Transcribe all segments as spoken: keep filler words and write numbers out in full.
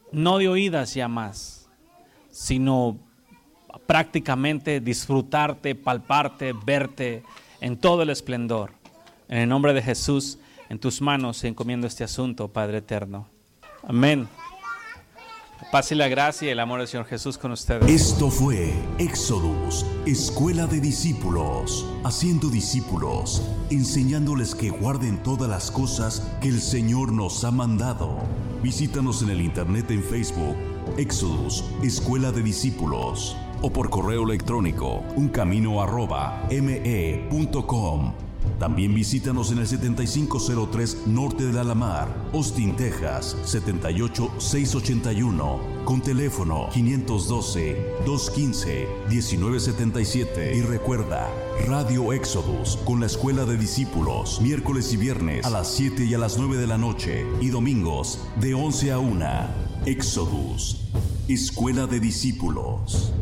no de oídas ya más, sino prácticamente disfrutarte, palparte, verte en todo el esplendor. En el nombre de Jesús, en tus manos encomiendo este asunto, Padre eterno. Amén. La paz y la gracia y el amor del Señor Jesús con ustedes. Esto fue Éxodus, Escuela de Discípulos, haciendo discípulos, enseñándoles que guarden todas las cosas que el Señor nos ha mandado. Visítanos en el internet en Facebook, Éxodus, Escuela de Discípulos, o por correo electrónico, uncamino arroba me punto com. También visítanos en el setenta y cinco cero tres Norte de Alamar, Austin, Texas, setenta y ocho mil seiscientos ochenta y uno, con teléfono quinientos doce, doscientos quince, diecinueve setenta y siete. Y recuerda, Radio Éxodus con la Escuela de Discípulos, miércoles y viernes a las siete y a las nueve de la noche, y domingos de once a una. Éxodus, Escuela de Discípulos.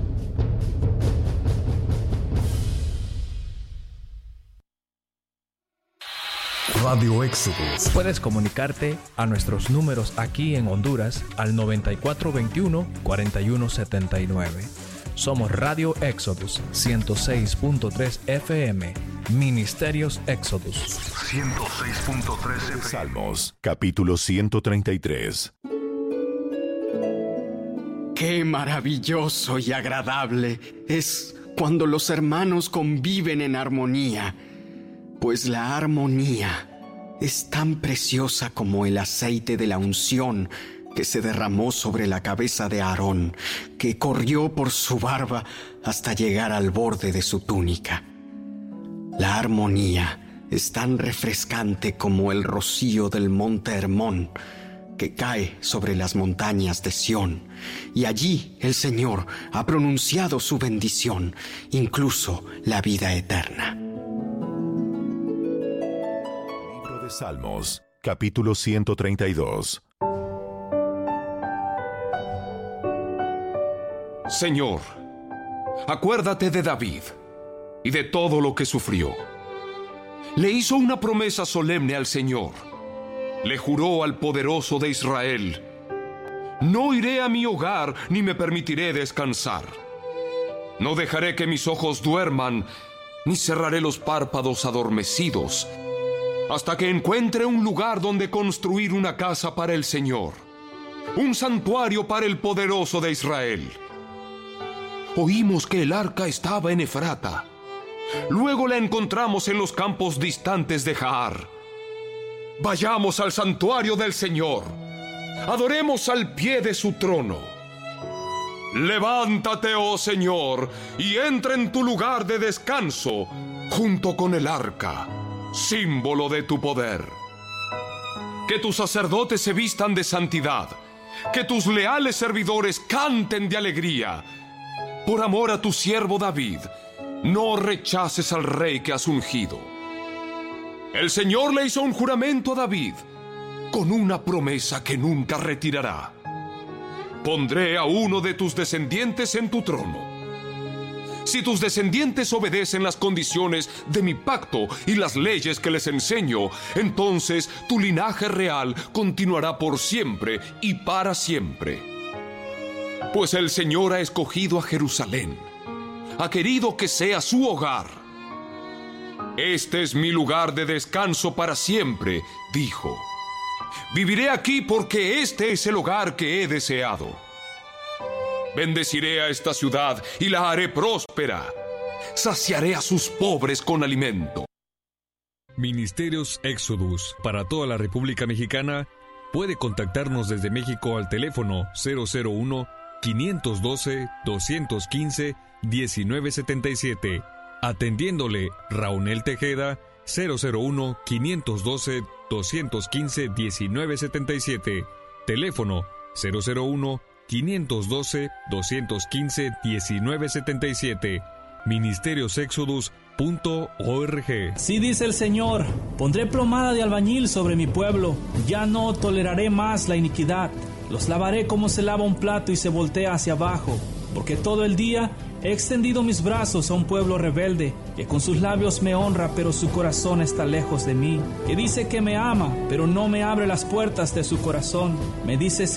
Radio Éxodus. Puedes comunicarte a nuestros números aquí en Honduras al noventa y cuatro veintiuno, cuarenta y uno setenta y nueve. Somos Radio Éxodus ciento seis punto tres F M, Ministerios Éxodus. ciento seis punto tres F M. Salmos, capítulo ciento treinta y tres. Qué maravilloso y agradable es cuando los hermanos conviven en armonía, pues la armonía es tan preciosa como el aceite de la unción que se derramó sobre la cabeza de Aarón, que corrió por su barba hasta llegar al borde de su túnica. La armonía es tan refrescante como el rocío del monte Hermón, que cae sobre las montañas de Sión, y allí el Señor ha pronunciado su bendición, incluso la vida eterna. Libro de Salmos, capítulo ciento treinta y dos. Señor, acuérdate de David y de todo lo que sufrió. Le hizo una promesa solemne al Señor. Le juró al poderoso de Israel: no iré a mi hogar ni me permitiré descansar. No dejaré que mis ojos duerman, ni cerraré los párpados adormecidos, hasta que encuentre un lugar donde construir una casa para el Señor, un santuario para el poderoso de Israel. Oímos que el arca estaba en Efrata. Luego la encontramos en los campos distantes de Jaar. Vayamos al santuario del Señor. Adoremos al pie de su trono. Levántate, oh Señor, y entra en tu lugar de descanso, junto con el arca, símbolo de tu poder. Que tus sacerdotes se vistan de santidad, que tus leales servidores canten de alegría. Por amor a tu siervo David, no rechaces al rey que has ungido. El Señor le hizo un juramento a David, con una promesa que nunca retirará. Pondré a uno de tus descendientes en tu trono. Si tus descendientes obedecen las condiciones de mi pacto y las leyes que les enseño, entonces tu linaje real continuará por siempre y para siempre. Pues el Señor ha escogido a Jerusalén, ha querido que sea su hogar. Este es mi lugar de descanso para siempre, dijo. Viviré aquí porque este es el hogar que he deseado. Bendeciré a esta ciudad y la haré próspera. Saciaré a sus pobres con alimento. Ministerios Éxodus para toda la República Mexicana. Puede contactarnos desde México al teléfono cero cero uno, quinientos doce, doscientos quince, diecinueve setenta y siete. Atendiéndole Raúl Tejeda, cero cero uno, quinientos doce, doscientos quince, diecinueve setenta y siete. Teléfono cero cero uno, quinientos doce, doscientos quince, diecinueve setenta y siete. ministerios exodus punto org. Sí, dice el Señor: pondré plomada de albañil sobre mi pueblo, ya no toleraré más la iniquidad. Los lavaré como se lava un plato y se voltea hacia abajo, porque todo el día he extendido mis brazos a un pueblo rebelde, que con sus labios me honra, pero su corazón está lejos de mí, que dice que me ama, pero no me abre las puertas de su corazón. Me dice: